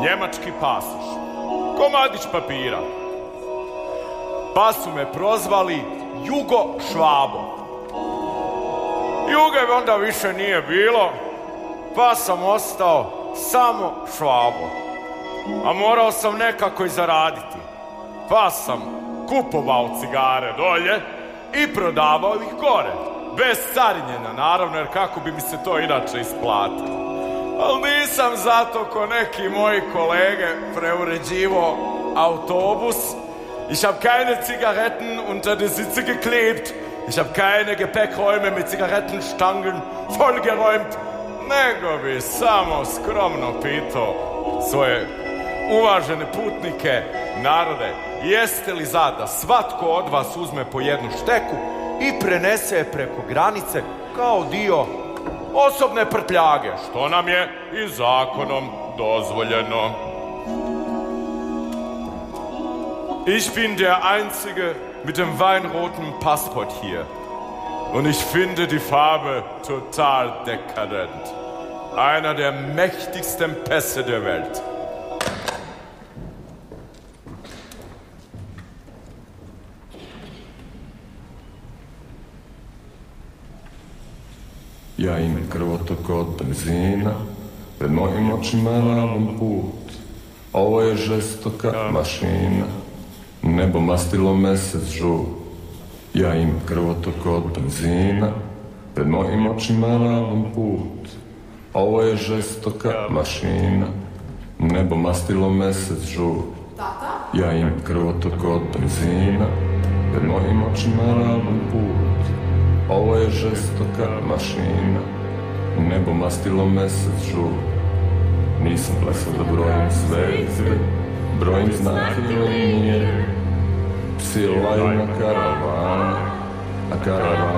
njemački pasoš, komadić papira. Pa su me prozvali Jugo Švabo. Juge onda više nije bilo, pa sam ostao samo Švabo. A morao sam nekako i zaraditi, pa sam kupovao cigare dolje i prodavao ih gore. Bez carinjenja, naravno, jer kako bi mi se to inače isplatilo. Ali nisam zato ko neki moji kolege preuređivao autobus. Ich hab keine Zigaretten unter die Sitze geklebt. Ich hab keine Gepäckräume mit Zigarettenstangen vollgeräumt. Nego bi samo skromno pitao svoje uvažene putnike, narode, jeste li za da svatko od vas uzme po jednu šteku i prenese je preko granice kao dio osobne prtljage, što nam je i zakonom dozvoljeno. Ich bin der Einzige mit dem weinroten Passport hier. Und ich finde die Farbe total dekadent. Einer der mächtigsten Pässe der Welt. Ja imam krvotok od benzina, pred mojim očima ravan put. Ovo je žestoka mašina, nebo mastilo mesec žut. Ja imam krvotok od benzina, pred mojim očima ravan put. Ovo je žestoka mašina, nebo mastilo mesec žut. Ja imam krvotok od benzina, pred mojim očima ravan put. Ovo je žestoka mašina, nebo mastilo mesec žut. Nisam plesao da brojim zvezde, brojim znake i linije. Psi laju na karavane, a karavane